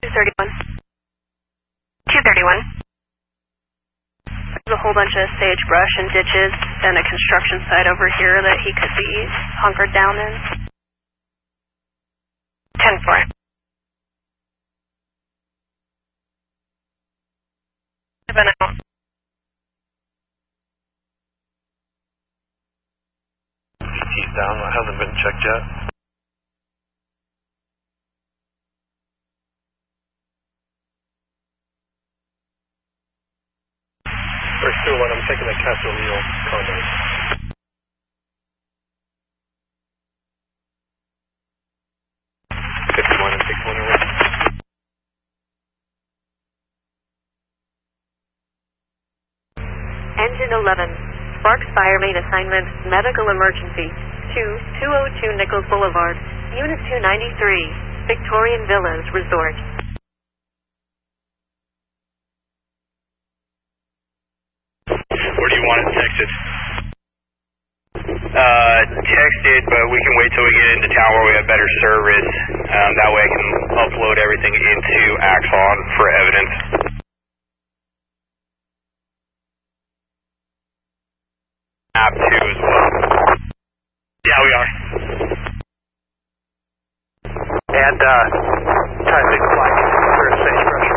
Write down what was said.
231. 231. There's a whole bunch of sagebrush and ditches and a construction site over here that he could be hunkered down in. 10-4. 7 out. He's down. That hasn't been checked yet. First 201, I'm taking that Castle O'Neill condo. Engine 11, Sparks Fire Main Assignment, Medical Emergency, 202 Nichols Boulevard, Unit 293, Victorian Villas Resort. Where do you want it texted? Texted, but we can wait till we get into town where we have better service. That way I can upload everything into Axon for evidence. App 2 as well. Yeah, we are. And traffic flag